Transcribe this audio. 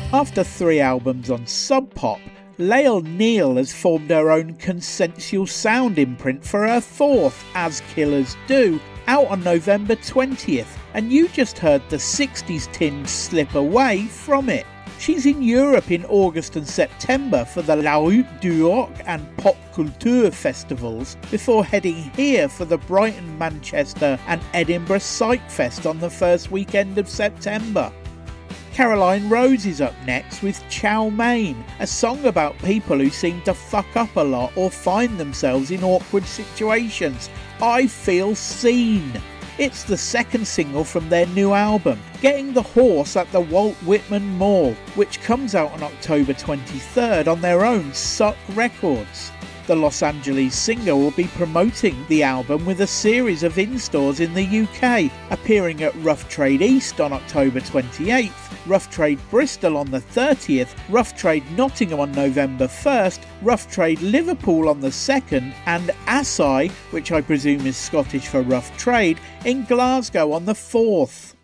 After 3 albums on Sub Pop, Lael Neal has formed her own consensual sound imprint for her 4th, As Killers Do, out on November 20th, and you just heard the 60s tinge slip away from it. She's in Europe in August and September for the La Route du Rock and Pop Culture festivals, before heading here for the Brighton, Manchester and Edinburgh Psych Fest on the first weekend of September. Caroline Rose is up next with Chow Mein, a song about people who seem to fuck up a lot or find themselves in awkward situations. I Feel Seen. It's the 2nd single from their new album, Getting the Horse at the Walt Whitman Mall, which comes out on October 23rd on their own Suck Records. The Los Angeles singer will be promoting the album with a series of in-stores in the UK, appearing at Rough Trade East on October 28th, Rough Trade Bristol on the 30th, Rough Trade Nottingham on November 1st, Rough Trade Liverpool on the 2nd, and Asai, which I presume is Scottish for Rough Trade, in Glasgow on the 4th.